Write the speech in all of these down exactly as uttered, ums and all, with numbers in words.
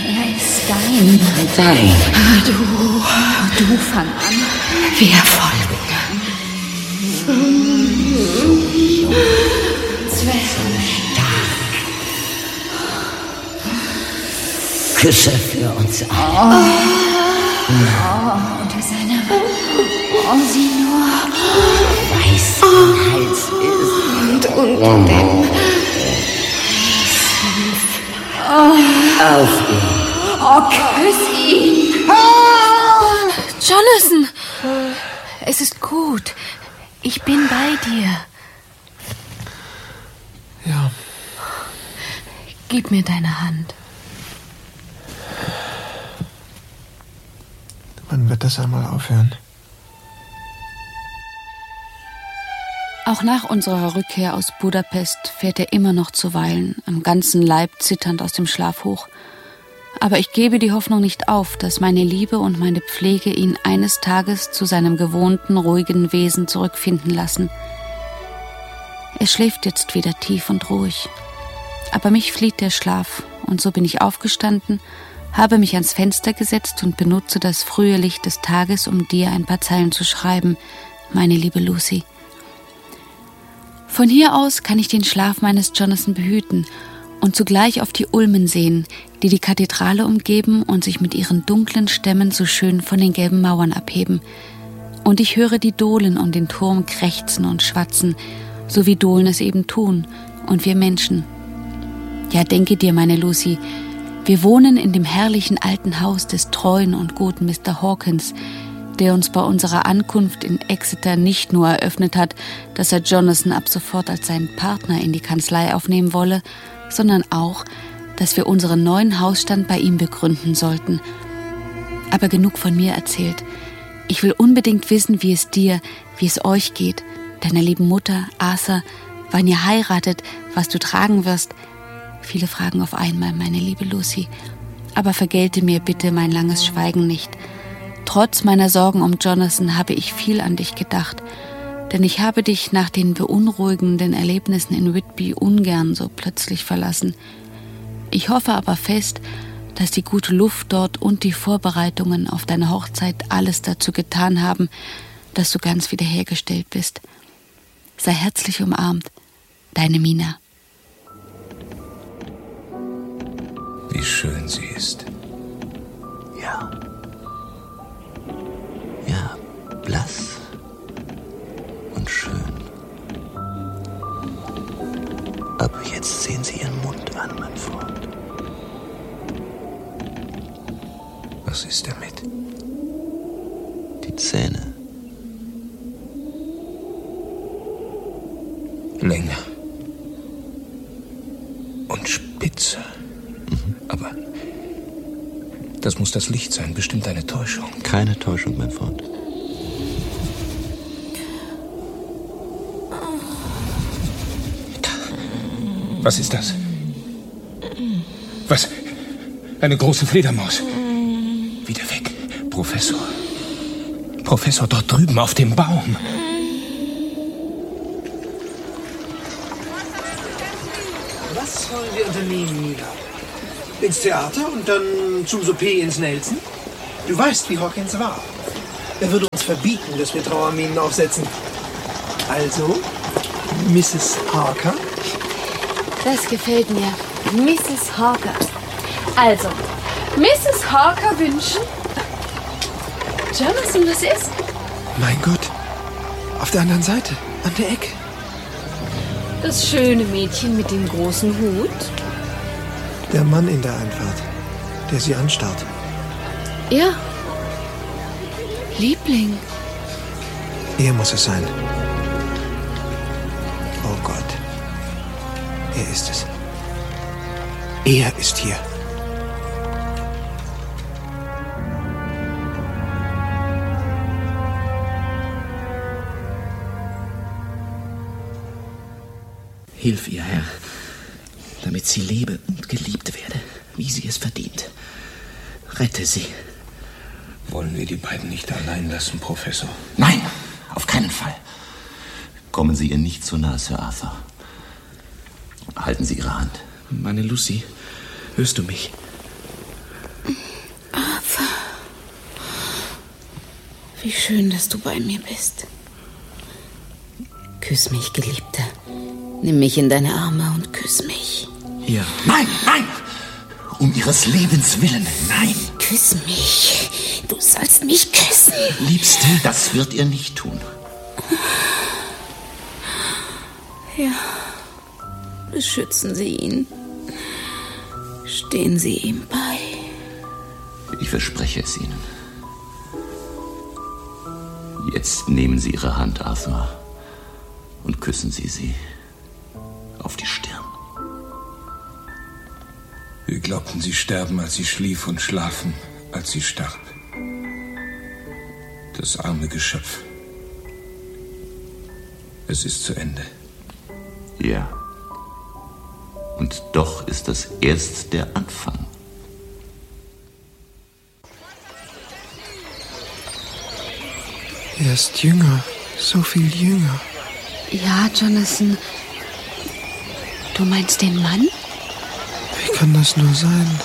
Er ist dein. Dein. Du, du fang an. Wir folgen. So jung. Stark. Küsse für uns alle. Oh, oh unter seiner... Oh, sieh nur. Weiß sein Hals ist. Und unter dem... Auf ihn. Oh, küss ihn. Oh. Jonathan. Es ist gut. Ich bin bei dir. Ja. Gib mir deine Hand. Wann wird das einmal aufhören? Auch nach unserer Rückkehr aus Budapest fährt er immer noch zuweilen, am ganzen Leib zitternd aus dem Schlaf hoch. Aber ich gebe die Hoffnung nicht auf, dass meine Liebe und meine Pflege ihn eines Tages zu seinem gewohnten, ruhigen Wesen zurückfinden lassen. Er schläft jetzt wieder tief und ruhig. Aber mich flieht der Schlaf, und so bin ich aufgestanden, habe mich ans Fenster gesetzt und benutze das frühe Licht des Tages, um dir ein paar Zeilen zu schreiben, meine liebe Lucy. Von hier aus kann ich den Schlaf meines Jonathan behüten und zugleich auf die Ulmen sehen, die die Kathedrale umgeben und sich mit ihren dunklen Stämmen so schön von den gelben Mauern abheben. Und ich höre die Dohlen um den Turm krächzen und schwatzen, so wie Dohlen es eben tun, und wir Menschen. Ja, denke dir, meine Lucy, wir wohnen in dem herrlichen alten Haus des treuen und guten Mister Hawkins, der uns bei unserer Ankunft in Exeter nicht nur eröffnet hat, dass er Jonathan ab sofort als seinen Partner in die Kanzlei aufnehmen wolle, sondern auch, dass wir unseren neuen Hausstand bei ihm begründen sollten. Aber genug von mir erzählt. Ich will unbedingt wissen, wie es dir, wie es euch geht, deiner lieben Mutter, Arthur, wann ihr heiratet, was du tragen wirst. Viele Fragen auf einmal, meine liebe Lucy. Aber vergelte mir bitte mein langes Schweigen nicht. Trotz meiner Sorgen um Jonathan habe ich viel an dich gedacht, denn ich habe dich nach den beunruhigenden Erlebnissen in Whitby ungern so plötzlich verlassen. Ich hoffe aber fest, dass die gute Luft dort und die Vorbereitungen auf deine Hochzeit alles dazu getan haben, dass du ganz wiederhergestellt bist. Sei herzlich umarmt, deine Mina. Wie schön sie ist. Ja. Ja, blass und schön. Aber jetzt sehen Sie Ihren Mund an, mein Freund. Was ist damit? Die Zähne. Länger. Und spitzer. Mhm. Aber das muss das Licht sein, bestimmt eine Täuschung. Keine Täuschung, mein Freund. Was ist das? Was? Eine große Fledermaus. Wieder weg. Professor. Professor, dort drüben auf dem Baum. Was wollen wir unternehmen, Mina? Ins Theater und dann zum Souper ins Nelson? Du weißt, wie Hawkins war. Er würde uns verbieten, dass wir Trauerminen aufsetzen. Also, Misses Harker? Das gefällt mir. Misses Harker. Also, Misses Harker wünschen... Jonathan, was ist? Mein Gott. Auf der anderen Seite, an der Ecke. Das schöne Mädchen mit dem großen Hut? Der Mann in der Einfahrt, der sie anstarrt. Ja. Liebling. Er muss es sein. Oh Gott. Er ist es. Er ist hier. Hilf ihr, Herr, damit sie lebe und geliebt werde, wie sie es verdient. Rette sie. Wollen wir die beiden nicht allein lassen, Professor? Nein, auf keinen Fall. Kommen Sie ihr nicht zu nahe, Sir Arthur. Halten Sie Ihre Hand. Meine Lucy, hörst du mich? Wie schön, dass du bei mir bist. Küss mich, Geliebter. Nimm mich in deine Arme und küss mich. Ja. Nein, nein! Um ihres Lebens willen, nein! Küss mich. Du sollst mich küssen. Liebste, das wird er nicht tun. Ja. Beschützen Sie ihn. Stehen Sie ihm bei. Ich verspreche es Ihnen. Jetzt nehmen Sie Ihre Hand, Arthur, und küssen Sie sie auf die Stirn. Wir glaubten, sie sterben, als sie schlief, und schlafen, als sie starb. Das arme Geschöpf. Es ist zu Ende. Ja. Und doch ist das erst der Anfang. Er ist jünger, so viel jünger. Ja, Jonathan. Du meinst den Mann? Wie kann das nur sein?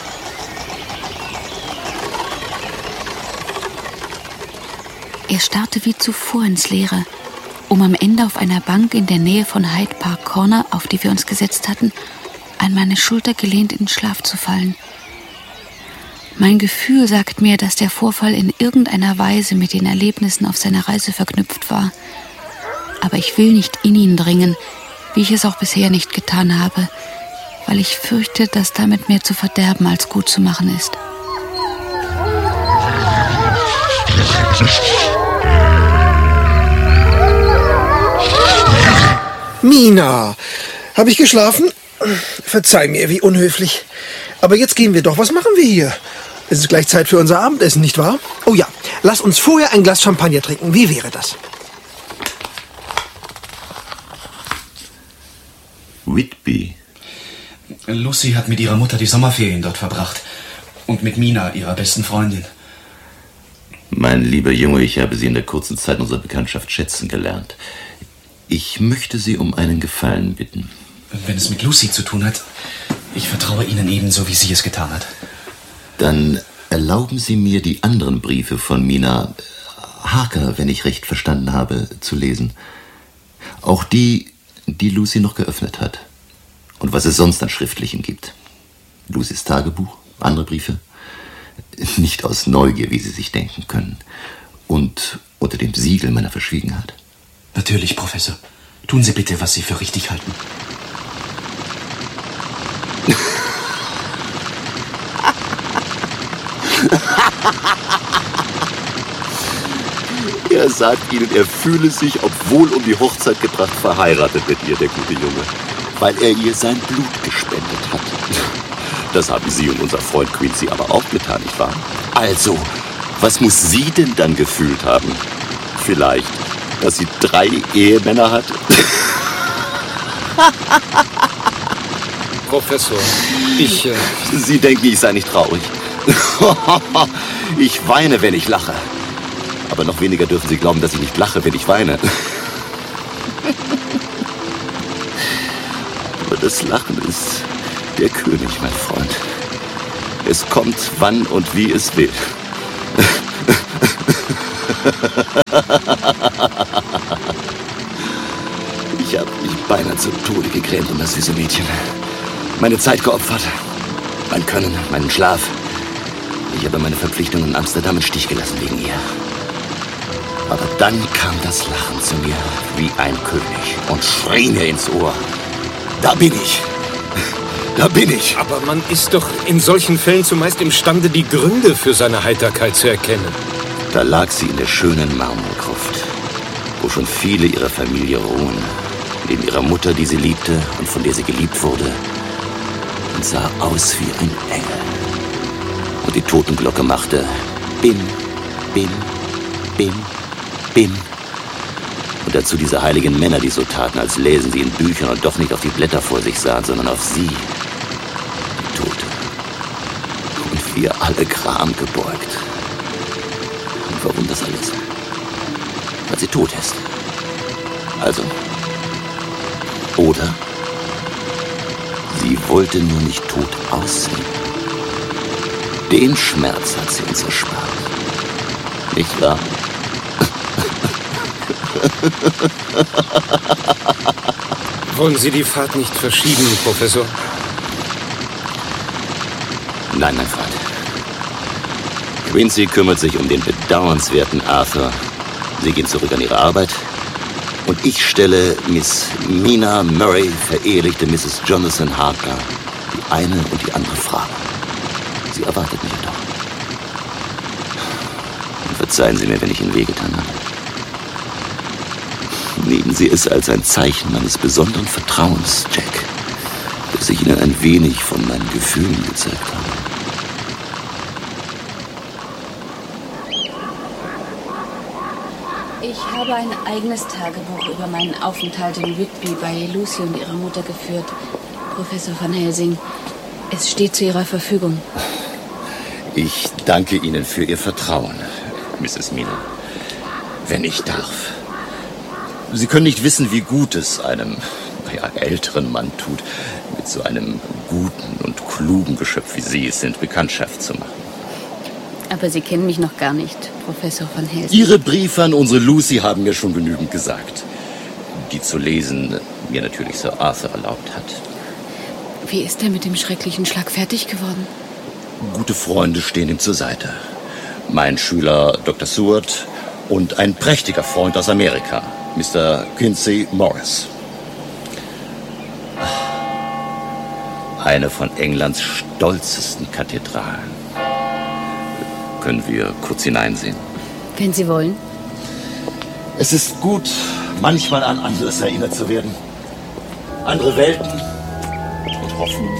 Er starrte wie zuvor ins Leere, um am Ende auf einer Bank in der Nähe von Hyde Park Corner, auf die wir uns gesetzt hatten, an meine Schulter gelehnt in den Schlaf zu fallen. Mein Gefühl sagt mir, dass der Vorfall in irgendeiner Weise mit den Erlebnissen auf seiner Reise verknüpft war. Aber ich will nicht in ihn dringen, wie ich es auch bisher nicht getan habe, weil ich fürchte, dass damit mehr zu verderben als gut zu machen ist. Mina, habe ich geschlafen? Verzeih mir, wie unhöflich. Aber jetzt gehen wir doch. Was machen wir hier? Es ist gleich Zeit für unser Abendessen, nicht wahr? Oh ja, lass uns vorher ein Glas Champagner trinken. Wie wäre das? Whitby. Lucy hat mit ihrer Mutter die Sommerferien dort verbracht. Und mit Mina, ihrer besten Freundin. Mein lieber Junge, ich habe Sie in der kurzen Zeit unserer Bekanntschaft schätzen gelernt. Ich möchte Sie um einen Gefallen bitten. Wenn es mit Lucy zu tun hat, ich vertraue Ihnen ebenso, wie sie es getan hat. Dann erlauben Sie mir, die anderen Briefe von Mina Harker, wenn ich recht verstanden habe, zu lesen. Auch die, die Lucy noch geöffnet hat. Und was es sonst an Schriftlichen gibt. Lucys Tagebuch, andere Briefe. Nicht aus Neugier, wie Sie sich denken können. Und unter dem Siegel meiner Verschwiegenheit. Natürlich, Professor. Tun Sie bitte, was Sie für richtig halten. Er sagt Ihnen, er fühle sich, obwohl um die Hochzeit gebracht, verheiratet mit ihr, der gute Junge. Weil er ihr sein Blut gespendet hat. Das haben Sie und unser Freund Quincy aber auch getan, nicht wahr? Also, was muss sie denn dann gefühlt haben? Vielleicht, dass sie drei Ehemänner hat? Professor, ich... Äh Sie denken, ich sei nicht traurig. Ich weine, wenn ich lache. Aber noch weniger dürfen Sie glauben, dass ich nicht lache, wenn ich weine. Aber das Lachen ist der König, mein Freund. Es kommt, wann und wie es will. Ich habe mich beinahe zu Tode gegrämt um das süße Mädchen. Meine Zeit geopfert. Mein Können, meinen Schlaf. Ich habe meine Verpflichtungen in Amsterdam im Stich gelassen wegen ihr. Aber dann kam das Lachen zu mir wie ein König und schrie mir ins Ohr. Da bin ich. Da bin ich. Aber man ist doch in solchen Fällen zumeist imstande, die Gründe für seine Heiterkeit zu erkennen. Da lag sie in der schönen Marmorgruft, wo schon viele ihrer Familie ruhen, neben ihrer Mutter, die sie liebte und von der sie geliebt wurde, und sah aus wie ein Engel. Und die Totenglocke machte Bim, Bim, Bim, Bim. Und dazu diese heiligen Männer, die so taten, als läsen sie in Büchern und doch nicht auf die Blätter vor sich sahen, sondern auf sie, die Tote. Und wir alle Gram gebeugt. Und warum das alles? Weil sie tot ist. Also. Oder sie wollte nur nicht tot aussehen. Den Schmerz hat sie uns erspart. Nicht wahr? Wollen Sie die Fahrt nicht verschieben, Professor? Nein, mein Freund. Quincy kümmert sich um den bedauernswerten Arthur. Sie gehen zurück an ihre Arbeit. Und ich stelle Miss Mina Murray, verehelichte Misses Jonathan Harker, die eine und die andere Frage. Sie erwartet mich doch. Und verzeihen Sie mir, wenn ich Ihnen wehgetan habe. Nehmen Sie es als ein Zeichen meines besonderen Vertrauens, Jack, dass ich Ihnen ein wenig von meinen Gefühlen gezeigt habe. Ich habe ein eigenes Tagebuch über meinen Aufenthalt in Whitby bei Lucy und ihrer Mutter geführt, Professor van Helsing. Es steht zu Ihrer Verfügung. Ich danke Ihnen für Ihr Vertrauen, Misses Mina. Wenn ich darf. Sie können nicht wissen, wie gut es einem ja, älteren Mann tut, mit so einem guten und klugen Geschöpf wie Sie es sind, Bekanntschaft zu machen. Aber Sie kennen mich noch gar nicht, Professor van Helsing. Ihre Briefe an unsere Lucy haben mir schon genügend gesagt, die zu lesen mir natürlich Sir Arthur erlaubt hat. Wie ist er mit dem schrecklichen Schlag fertig geworden? Gute Freunde stehen ihm zur Seite. Mein Schüler Doktor Seward und ein prächtiger Freund aus Amerika, Mister Quincy Morris. Eine von Englands stolzesten Kathedralen. Können wir kurz hineinsehen? Wenn Sie wollen. Es ist gut, manchmal an anderes erinnert zu werden. Andere Welten und Hoffnung.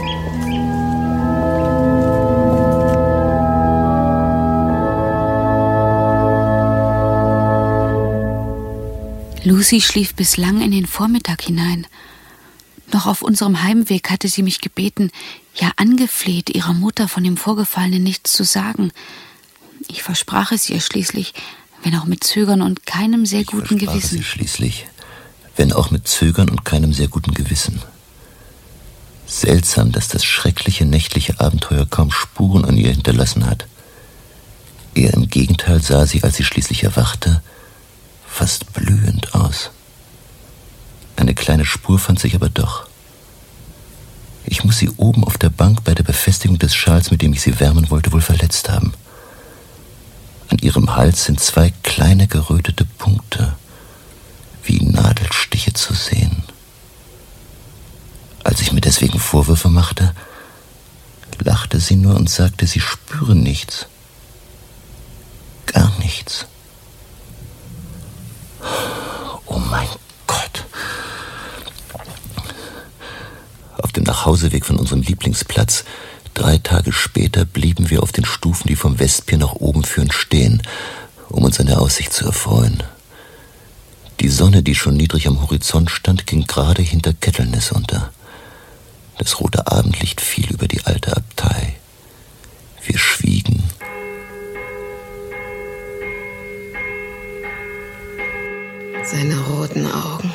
Lucy schlief bislang in den Vormittag hinein. Noch auf unserem Heimweg hatte sie mich gebeten, ja angefleht, ihrer Mutter von dem Vorgefallenen nichts zu sagen. Ich versprach es ihr schließlich, wenn auch mit Zögern und keinem sehr guten ich Gewissen. Sie schließlich, wenn auch mit Zögern und keinem sehr guten Gewissen. Seltsam, dass das schreckliche nächtliche Abenteuer kaum Spuren an ihr hinterlassen hat. Eher im Gegenteil sah sie, als sie schließlich erwachte, fast blühend aus. Eine kleine Spur fand sich aber doch. Ich muss sie oben auf der Bank bei der Befestigung des Schals, mit dem ich sie wärmen wollte, wohl verletzt haben. An ihrem Hals sind zwei kleine gerötete Punkte, wie Nadelstiche zu sehen. Als ich mir deswegen Vorwürfe machte, lachte sie nur und sagte, sie spüre nichts. Gar nichts. Oh mein Gott. Auf dem Nachhauseweg von unserem Lieblingsplatz, drei Tage später, blieben wir auf den Stufen, die vom Westpier nach oben führen, stehen, um uns an der Aussicht zu erfreuen. Die Sonne, die schon niedrig am Horizont stand, ging gerade hinter Kettleness unter. Das rote Abendlicht fiel über die alte Abtei. Wir schwiegen. Seine roten Augen.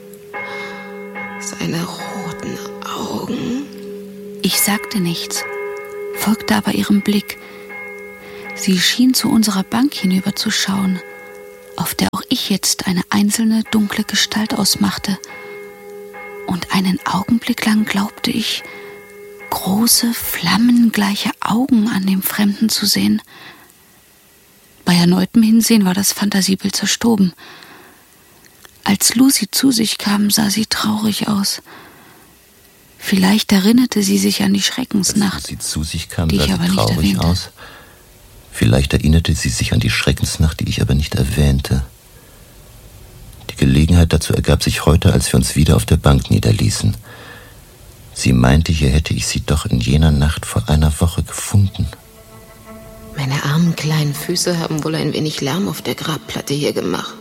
Seine roten Augen. Ich sagte nichts, folgte aber ihrem Blick. Sie schien zu unserer Bank hinüberzuschauen, auf der auch ich jetzt eine einzelne dunkle Gestalt ausmachte. Und einen Augenblick lang glaubte ich, große, flammengleiche Augen an dem Fremden zu sehen. Bei erneutem Hinsehen war das Fantasiebild zerstoben. Als Lucy zu sich kam, sah sie traurig aus. Vielleicht erinnerte sie sich an die Schreckensnacht, Als sie zu sich kam, die sah ich aber sie nicht traurig erwähnte. aus. Vielleicht erinnerte sie sich an die Schreckensnacht, die ich aber nicht erwähnte. Die Gelegenheit dazu ergab sich heute, als wir uns wieder auf der Bank niederließen. Sie meinte, hier hätte ich sie doch in jener Nacht vor einer Woche gefunden. Meine armen kleinen Füße haben wohl ein wenig Lärm auf der Grabplatte hier gemacht.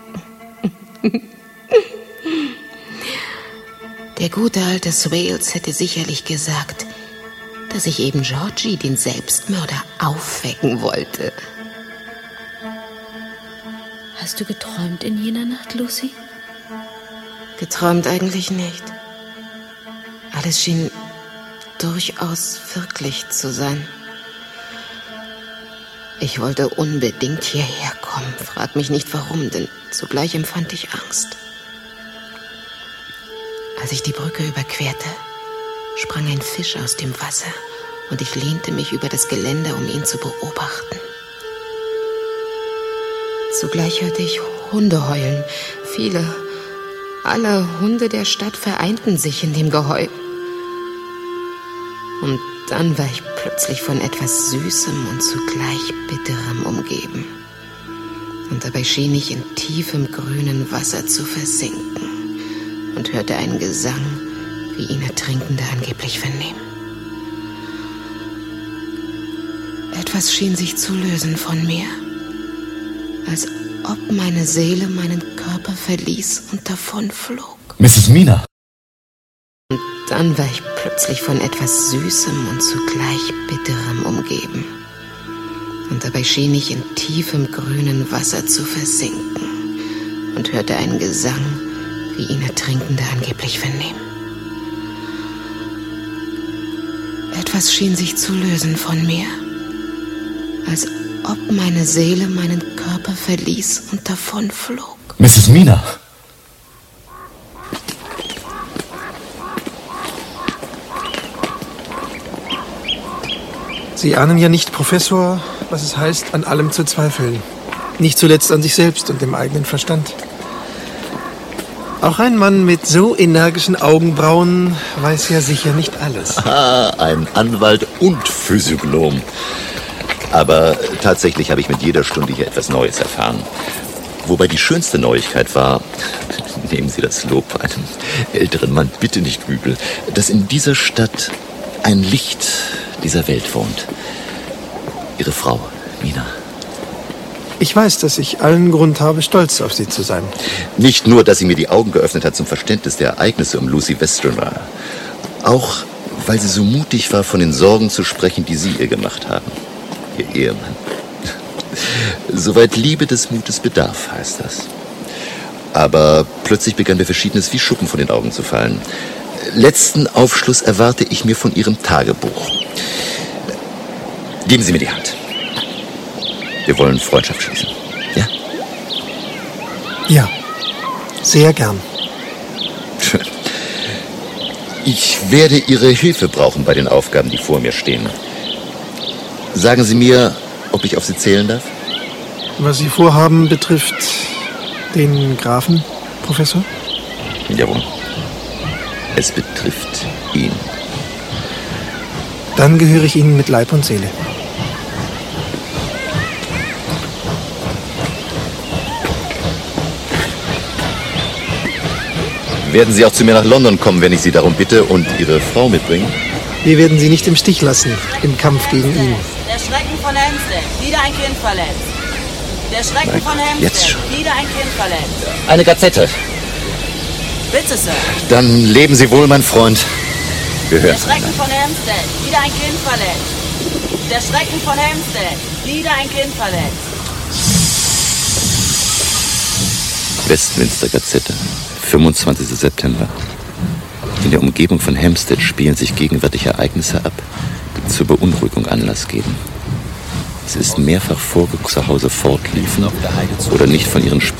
Der gute alte Swales hätte sicherlich gesagt, dass ich eben Georgie, den Selbstmörder, aufwecken wollte. Hast du geträumt in jener Nacht, Lucy? Geträumt eigentlich nicht. Alles schien durchaus wirklich zu sein. Ich wollte unbedingt hierher kommen. Frag mich nicht warum, denn zugleich empfand ich Angst. Als ich die Brücke überquerte, sprang ein Fisch aus dem Wasser und ich lehnte mich über das Geländer, um ihn zu beobachten. Zugleich hörte ich Hunde heulen. Viele, alle Hunde der Stadt vereinten sich in dem Geheul. Und dann war ich plötzlich von etwas Süßem und zugleich Bitterem umgeben. Und dabei schien ich in tiefem grünen Wasser zu versinken und hörte einen Gesang, wie ihn Ertrinkende angeblich vernehmen. Etwas schien sich zu lösen von mir, als ob meine Seele meinen Körper verließ und davonflog. Misses Mina! Und dann war ich plötzlich von etwas Süßem und zugleich Bitterem umgeben. Und dabei schien ich in tiefem grünen Wasser zu versinken und hörte einen Gesang, wie ihn Ertrinkende angeblich vernehmen. Etwas schien sich zu lösen von mir, als ob meine Seele meinen Körper verließ und davonflog. Misses Mina! Sie ahnen ja nicht, Professor, was es heißt, an allem zu zweifeln. Nicht zuletzt an sich selbst und dem eigenen Verstand. Auch ein Mann mit so energischen Augenbrauen weiß ja sicher nicht alles. Ah, ein Anwalt und Physiognom. Aber tatsächlich habe ich mit jeder Stunde hier etwas Neues erfahren. Wobei die schönste Neuigkeit war, nehmen Sie das Lob einem älteren Mann bitte nicht übel, dass in dieser Stadt ein Licht dieser Welt wohnt. Ihre Frau, Mina. Ich weiß, dass ich allen Grund habe, stolz auf Sie zu sein. Nicht nur, dass sie mir die Augen geöffnet hat zum Verständnis der Ereignisse um Lucy Westenra. Auch, weil sie so mutig war, von den Sorgen zu sprechen, die Sie ihr gemacht haben. Ihr Ehemann. Soweit Liebe des Mutes bedarf, heißt das. Aber plötzlich begann mir Verschiedenes wie Schuppen von den Augen zu fallen. Letzten Aufschluss erwarte ich mir von Ihrem Tagebuch. Geben Sie mir die Hand. Wir wollen Freundschaft schließen. Ja? Ja, sehr gern. Schön. Ich werde Ihre Hilfe brauchen bei den Aufgaben, die vor mir stehen. Sagen Sie mir, ob ich auf Sie zählen darf? Was Sie vorhaben, betrifft den Grafen, Professor? Jawohl. Es betrifft ihn. Dann gehöre ich Ihnen mit Leib und Seele. Werden Sie auch zu mir nach London kommen, wenn ich Sie darum bitte, und Ihre Frau mitbringen? Wir werden Sie nicht im Stich lassen im Kampf gegen ihn. Der Schrecken von Hampstead, wieder ein Kind verletzt. Der Schrecken Nein, von Hampstead, jetzt schon. wieder ein Kind verletzt. Eine Gazette. Bitte, Sir. Dann leben Sie wohl, mein Freund. Wir hören Der Schrecken von Hampstead, wieder ein Kind verletzt. Der Schrecken von Hampstead, wieder ein Kind verletzt. Westminster Gazette, fünfundzwanzigster September. In der Umgebung von Hampstead spielen sich gegenwärtig Ereignisse ab, die zur Beunruhigung Anlass geben. Es ist mehrfach vorgekommen, zu Hause fortliefen oder nicht von ihren Spielen